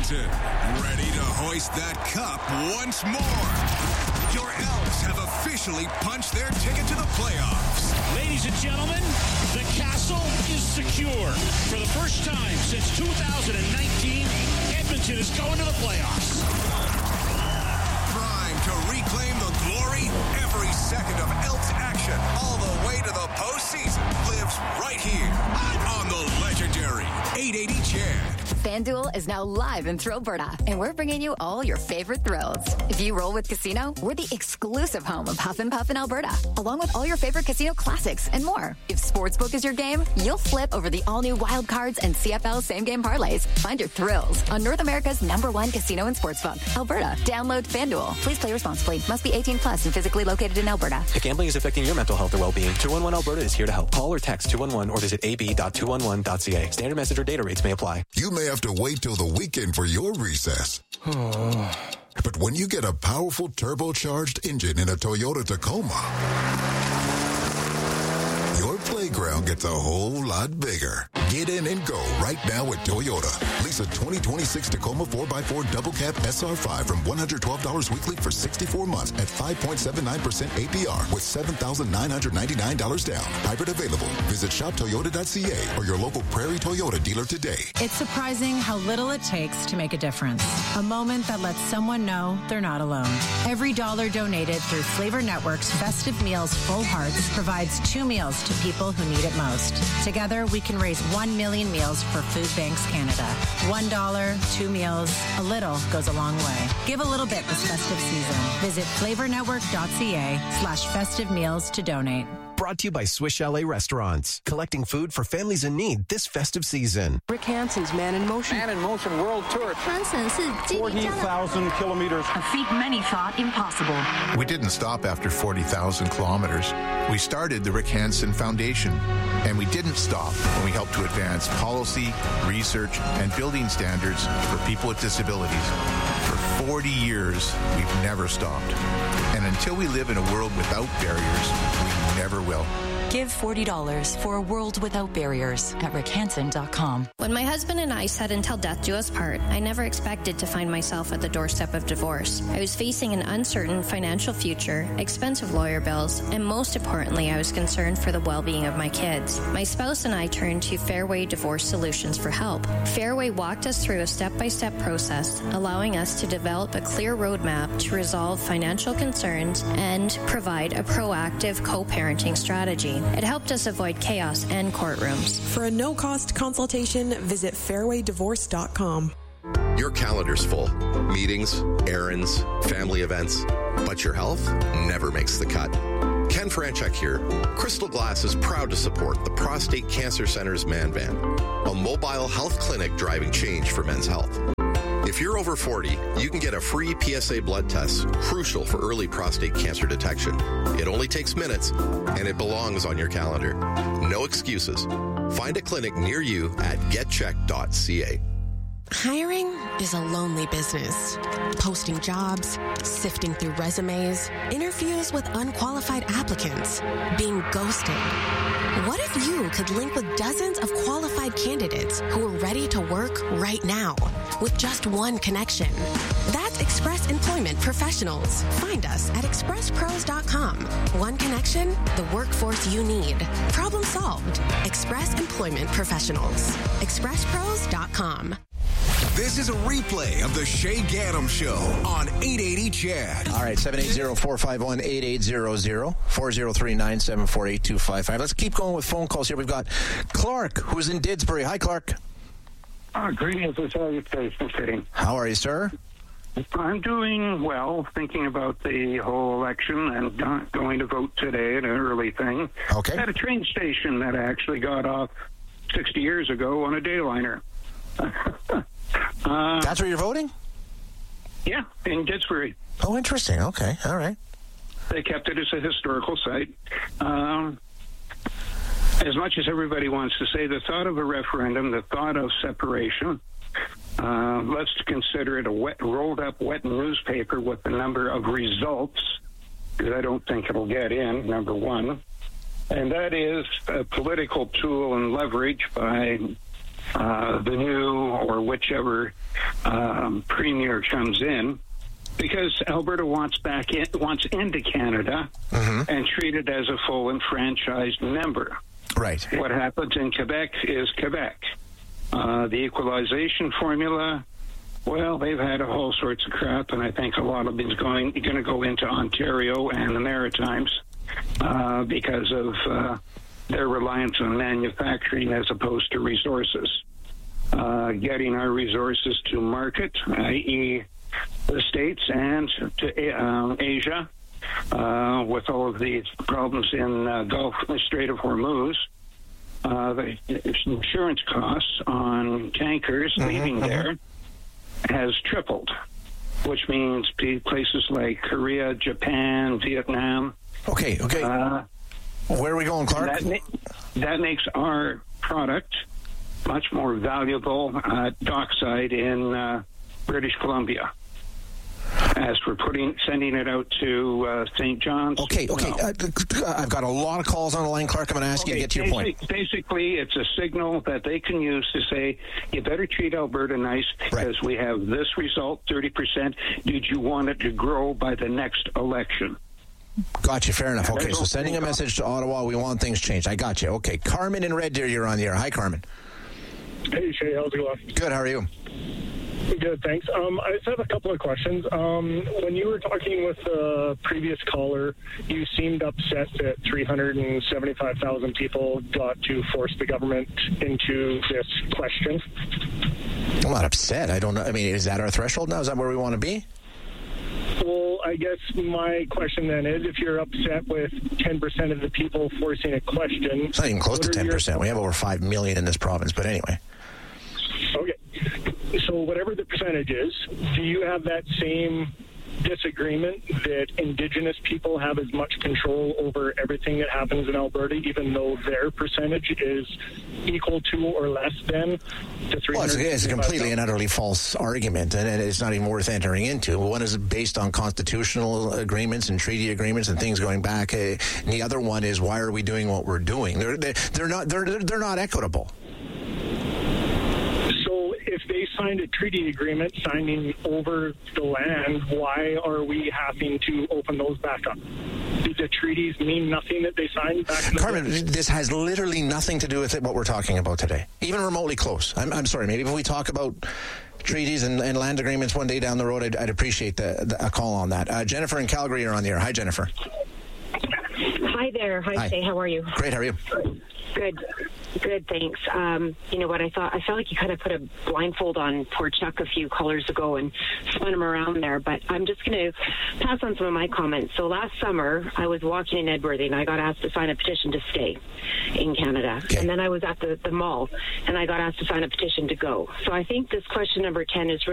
Edmonton, ready to hoist that cup once more. Your Elks have officially punched their ticket to the playoffs. Ladies and gentlemen, the castle is secure. For the first time since 2019, Edmonton is going to the playoffs. Prime to reclaim the glory. Every second of Elks action, all the way to the postseason, lives right here on the legendary 880 CHED. FanDuel is now live in Thrillberta, and we're bringing you all your favorite thrills. If you roll with Casino, we're the exclusive home of Huff and Puff in Alberta, along with all your favorite casino classics and more. If Sportsbook is your game, you'll flip over the all-new Wild Cards and CFL same-game parlays. Find your thrills on North America's #1 casino and sportsbook, Alberta. Download FanDuel. Please play responsibly. Must be 18 plus and physically located in Alberta. If gambling is affecting your mental health or well-being, 211 Alberta is here to help. Call or text 211 or visit ab.211.ca. Standard message or data rates may apply. You may have to wait till the weekend for your recess. But when you get a powerful turbocharged engine in a Toyota Tacoma, your playground gets a whole lot bigger. Get in and go right now at Toyota. Lease a 2026 Tacoma 4x4 double cab SR5 from $112 weekly for 64 months at 5.79% APR with $7,999 down. Hybrid available. Visit shoptoyota.ca or your local Prairie Toyota dealer today. It's surprising how little it takes to make a difference. A moment that lets someone know they're not alone. Every dollar donated through Flavor Network's Festive Meals Full Hearts provides 2 meals to people who need it most. Together, we can raise 1 million meals for Food Banks Canada. $1, 2 meals, a little goes a long way. Give a little bit this festive season. Visit flavornetwork.ca/festive meals to donate. Brought to you by Swiss Chalet Restaurants. Collecting food for families in need this festive season. Rick Hansen's Man in Motion. Man in Motion World Tour. 40,000 kilometers. A feat many thought impossible. We didn't stop after 40,000 kilometers. We started the Rick Hansen Foundation. And we didn't stop when we helped to advance policy, research, and building standards for people with disabilities. For 40 years, we've never stopped. And until we live in a world without barriers, we never will. Give $40 for a world without barriers at rickhansen.com. When my husband and I said until death do us part, I never expected to find myself at the doorstep of divorce. I was facing an uncertain financial future, expensive lawyer bills, and most importantly, I was concerned for the well-being of my kids. My spouse and I turned to Fairway Divorce Solutions for help. Fairway walked us through a step-by-step process, allowing us to develop a clear roadmap to resolve financial concerns and provide a proactive co-parenting strategy. It helped us avoid chaos and courtrooms. For a no-cost consultation, visit fairwaydivorce.com. Your calendar's full. Meetings, errands, family events. But your health never makes the cut. Ken Franchek here. Crystal Glass is proud to support the Prostate Cancer Center's Man Van, a mobile health clinic driving change for men's health. If you're over 40, you can get a free PSA blood test, crucial for early prostate cancer detection. It only takes minutes, and it belongs on your calendar. No excuses. Find a clinic near you at getcheck.ca. Hiring is a lonely business. Posting jobs, sifting through resumes, interviews with unqualified applicants, being ghosted. What if you could link with dozens of qualified candidates who are ready to work right now with just one connection? That's Express Employment Professionals. Find us at expresspros.com. One connection, the workforce you need. Problem solved. Express Employment Professionals. expresspros.com. This is a replay of the Shay Gaddam Show on 880 CHED. All right, 780-451-8800, 403-974-8255. Let's keep going with phone calls here. We've got Clark, who's in Didsbury. Hi, Clark. Greetings and salutations, City. How are you, sir? I'm doing well, thinking about the whole election and going to vote today, an early thing. Okay. At a train station that I actually got off 60 years ago on a dayliner. That's where you're voting? Yeah, in Didsbury. Oh, interesting. Okay, all right. They kept it as a historical site. As much as everybody wants to say the thought of a referendum, the thought of separation, let's consider it a rolled up wet newspaper with the number of results, because I don't think it'll get in, number one. And that is a political tool and leverage by the new or for whichever premier comes in, because Alberta wants into Canada and treated as a full enfranchised member. Right. What happens in Quebec is Quebec. The equalization formula, well, they've had a whole sorts of crap, and I think a lot of it's going to go into Ontario and the Maritimes because of their reliance on manufacturing as opposed to resources. Getting our resources to market, i.e. the States and to Asia, with all of these problems in the Strait of Hormuz, the insurance costs on tankers leaving there has tripled, which means places like Korea, Japan, Vietnam. Okay. Where are we going, Clark? That makes our product much more valuable dockside in British Columbia. As for sending it out to St. John's. Okay. No. I've got a lot of calls on the line, Clark. I'm going to ask you to get to your point. Basically, it's a signal that they can use to say, you better treat Alberta nice because we have this result, 30%. Did you want it to grow by the next election? Gotcha. Fair enough. Okay, so sending a message to Ottawa, we want things changed. I got you. Okay. Carmen in Red Deer, you're on the air. Hi, Carmen. Hey, Shay. How's it going? Good. How are you? Good, thanks. I just have a couple of questions. When you were talking with the previous caller, you seemed upset that 375,000 people got to force the government into this question. I'm not upset. I don't know. I mean, is that our threshold now? Is that where we want to be? Well, I guess my question then is, if you're upset with 10% of the people forcing a question... It's not even close to 10%. We have over 5 million in this province, but anyway. Okay. So whatever the percentage is, do you have that same disagreement that Indigenous people have as much control over everything that happens in Alberta, even though their percentage is equal to or less than the 300? Well, it's a completely and utterly false argument, and it's not even worth entering into. One is based on constitutional agreements and treaty agreements and things going back, and the other one is, why are we doing what we're doing? They're not equitable. If they signed a treaty agreement signing over the land, why are we having to open those back up? Did the treaties mean nothing that they signed back in the Carmen, this has literally nothing to do with what we're talking about today, even remotely close. I'm sorry, maybe if we talk about treaties and land agreements one day down the road, I'd appreciate a call on that. Jennifer in Calgary are on the air. Hi, Jennifer. Hi there. Hi, Shay. How are you? Great. How are you? Good, thanks. You know what I felt like you kind of put a blindfold on poor Chuck a few callers ago and spun him around there, but I'm just going to pass on some of my comments. So last summer, I was walking in Edworthy, and I got asked to sign a petition to stay in Canada. Okay. And then I was at the mall, and I got asked to sign a petition to go. So I think this question number 10 is